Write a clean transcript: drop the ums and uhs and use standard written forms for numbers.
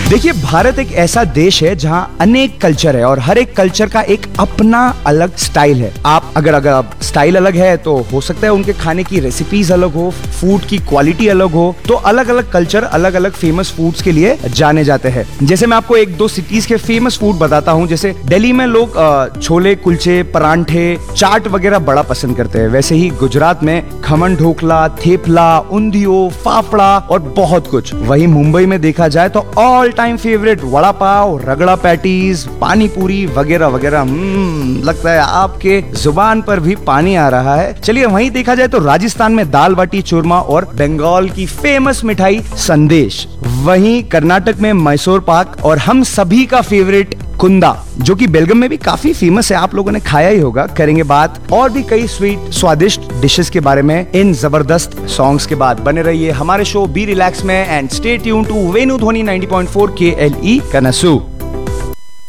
देखिए, भारत एक ऐसा देश है जहां अनेक कल्चर है और हर एक कल्चर का एक अपना अलग स्टाइल है। अगर स्टाइल अलग है तो हो सकता है उनके खाने की रेसिपीज अलग हो, फूड की क्वालिटी अलग हो, तो अलग अलग कल्चर अलग अलग फेमस फूड्स के लिए जाने जाते हैं। जैसे मैं आपको एक दो सिटीज के फेमस फूड बताता हूँ। जैसे दिल्ली में लोग छोले कुलचे, परांठे, चाट वगैरह बड़ा पसंद करते हैं। वैसे ही गुजरात में खमन ढोकला, थेपला, उंधियो, फाफड़ा और बहुत कुछ। वही मुंबई में देखा जाए तो all time favourite vada pav, रगड़ा पैटीज, पानी पूरी वगैरह वगैरह। लगता है आपके जुबान पर भी पानी आ रहा है। चलिए, वहीं देखा जाए तो राजस्थान में दाल बाटी चूरमा और बंगाल की फेमस मिठाई संदेश। वहीं कर्नाटक में मैसूर पाक और हम सभी का फेवरेट कुंदा, जो कि बेलगम में भी काफी फेमस है। आप लोगों ने खाया ही होगा। करेंगे बात और भी कई स्वीट स्वादिष्ट डिशेस के बारे में इन जबरदस्त सॉन्ग्स के बाद। बने रहिए हमारे शो बी रिलैक्स में and stay tune to Venu ध्वनि 90.4 KLE कनसू।